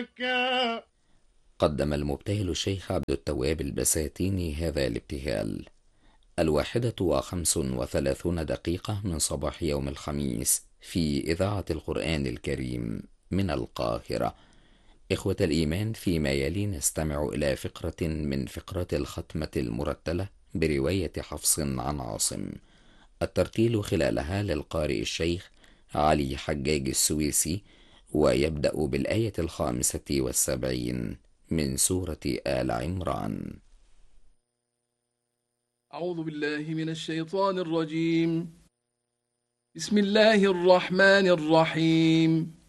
بكى. قدم المبتهل الشيخ عبد التواب البساتيني هذا الابتهال: 1:35 من صباح يوم الخميس في إذاعة القرآن الكريم من القاهرة. إخوة الإيمان، فيما يلي نستمع إلى فقرة من فقرات الختمة المرتلة برواية حفص عن عاصم، الترتيل خلالها للقارئ الشيخ علي حجاج السويسي، ويبدأ بالآية 75 من سورة آل عمران. أعوذ بالله من الشيطان الرجيم. بسم الله الرحمن الرحيم.